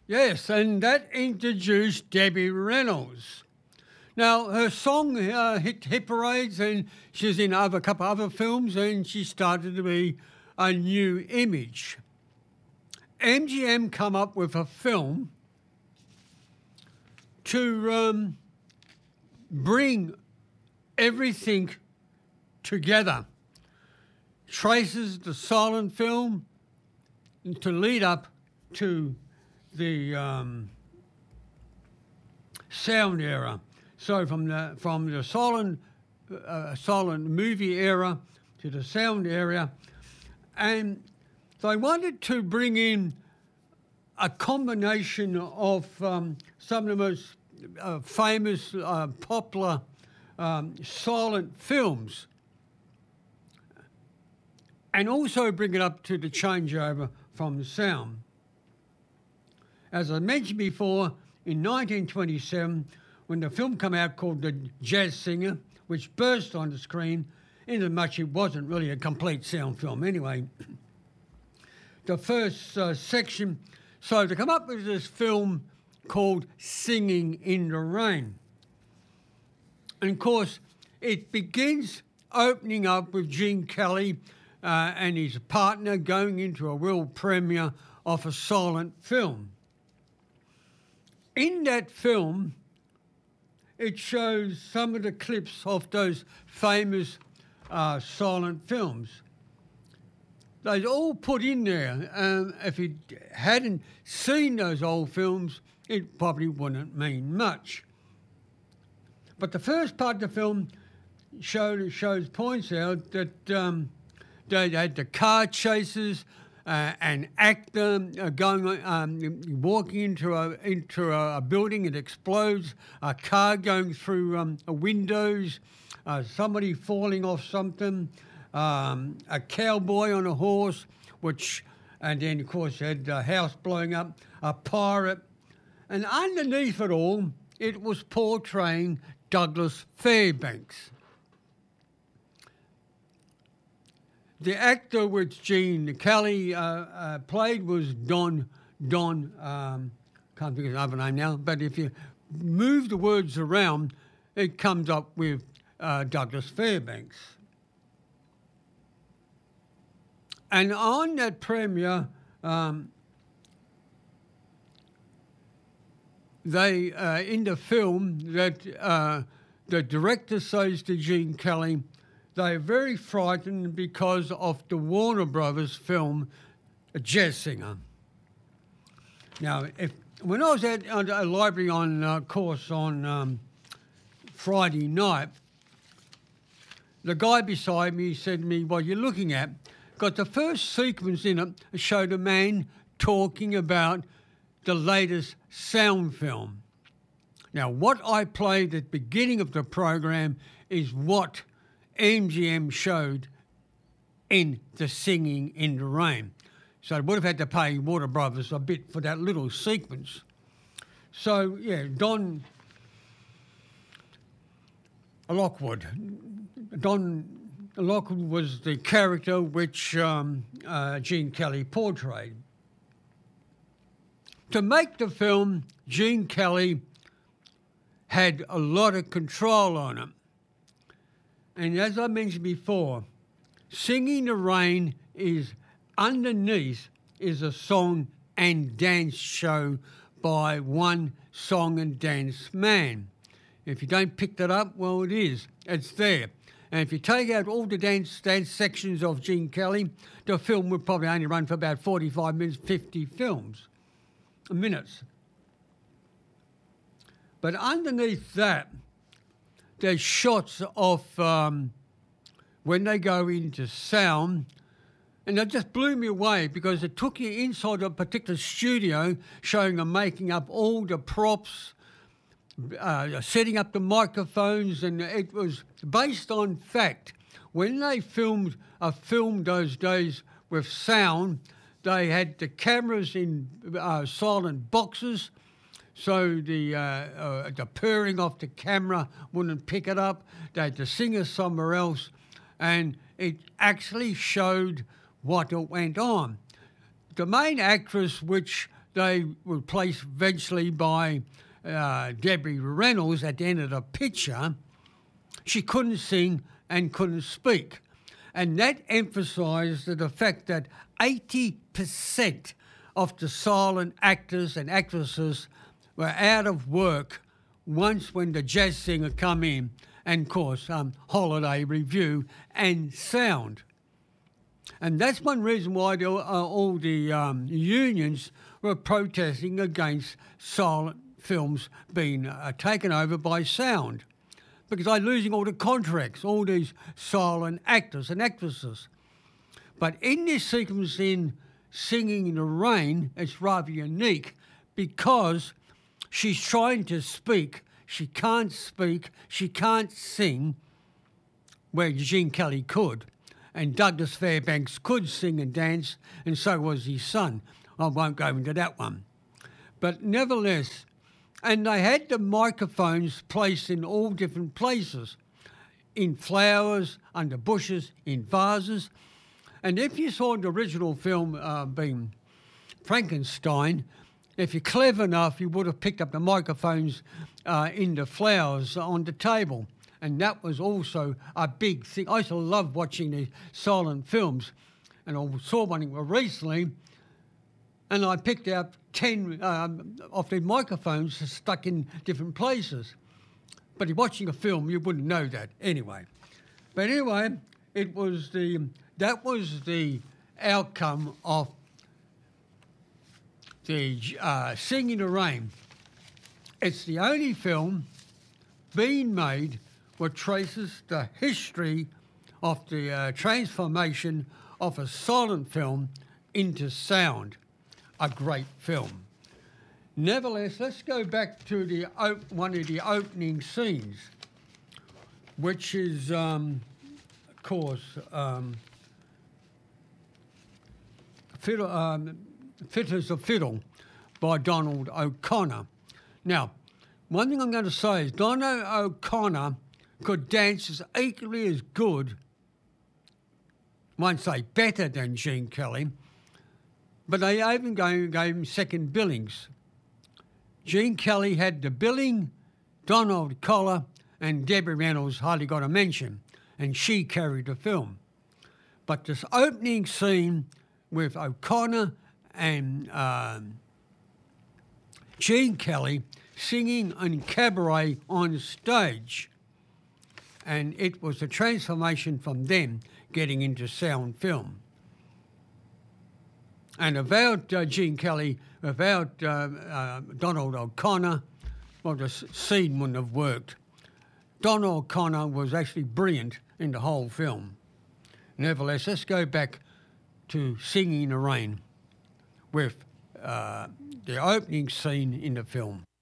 Yes, and that introduced Debbie Reynolds. Now, her song hit parades, and she's in a couple other films, and she started to be a new image. MGM come up with a film to bring everything together. Traces the silent film to lead up to the sound era. So from the silent movie era to the sound era, and they wanted to bring in a combination of some of the most famous, popular silent films, and also bring it up to the changeover from the sound. As I mentioned before, in 1927, when the film came out called The Jazz Singer, which burst on the screen, in as much it wasn't really a complete sound film anyway. The first section, so to come up with this film called Singing in the Rain. And of course, it begins opening up with Gene Kelly and his partner going into a world premiere of a silent film. In that film, it shows some of the clips of those famous silent films. They're all put in there. If you hadn't seen those old films, it probably wouldn't mean much. But the first part of the film points out that they had the car chases, an actor walking into a building, it explodes, a car going through windows, somebody falling off something, a cowboy on a horse, and then of course had a house blowing up, a pirate, and underneath it all, it was portraying Douglas Fairbanks. The actor which Gene Kelly played was Don, can't think of his other name now, but if you move the words around, it comes up with Douglas Fairbanks. And on that premiere, in the film, that the director says to Gene Kelly, they're very frightened because of the Warner Brothers film, A Jazz Singer. Now, when I was at a library on course on Friday night, the guy beside me said to me, what you're looking at, got the first sequence in it showed a man talking about the latest sound film. Now, what I played at the beginning of the program is what MGM showed in the Singing in the Rain. So I would have had to pay Warner Brothers a bit for that little sequence. So, yeah, Don Lockwood was the character which Gene Kelly portrayed. To make the film, Gene Kelly had a lot of control on it. And as I mentioned before, Singing the Rain is underneath is a song and dance show by one song and dance man. If you don't pick that up, well, it is. It's there. And if you take out all the dance sections of Gene Kelly, the film would probably only run for about 45 minutes, 50 minutes. But underneath that, there's shots of when they go into sound, and that just blew me away because it took you inside a particular studio, showing them making up all the props, setting up the microphones, and it was based on fact. When they filmed a film those days with sound, they had the cameras in silent boxes, so the purring off the camera wouldn't pick it up. They had the singer somewhere else, and it actually showed what went on. The main actress which they were replaced eventually by Debbie Reynolds at the end of the picture. She couldn't sing and couldn't speak. And that emphasised the fact that 80% of the silent actors and actresses were out of work once when the jazz singer come in, and of course Holiday Review and Sound. And that's one reason why all the unions were protesting against silent films being taken over by Sound, because they're losing all the contracts, all these silent actors and actresses. But in this sequence in Singing in the Rain, it's rather unique because she's trying to speak. She can't speak, she can't sing, where Gene Kelly could. And Douglas Fairbanks could sing and dance, and so was his son. I won't go into that one. But nevertheless, and they had the microphones placed in all different places, in flowers, under bushes, in vases. And if you saw the original film being Frankenstein, if you're clever enough, you would have picked up the microphones in the flowers on the table. And that was also a big thing. I used to love watching these silent films. And I saw one recently, and I picked out 10 of the microphones stuck in different places. But if you're watching a film, you wouldn't know that anyway. But anyway, that was the outcome of the Singing in the Rain. It's the only film being made which traces the history of the transformation of a silent film into sound. A great film. Nevertheless, let's go back to one of the opening scenes, which is, of course, Fit as a Fiddle by Donald O'Connor. Now, one thing I'm going to say is Donald O'Connor could dance as equally as good, I won't say better than Gene Kelly, but they even gave him second billings. Gene Kelly had the billing, Donald O'Connor and Debbie Reynolds hardly got a mention, and she carried the film. But this opening scene with O'Connor and Gene Kelly singing in cabaret on stage, and it was a transformation from them getting into sound film. And without Gene Kelly, without Donald O'Connor, well, the scene wouldn't have worked. Donald O'Connor was actually brilliant in the whole film. Nevertheless, let's go back to Singing in the Rain with the opening scene in the film.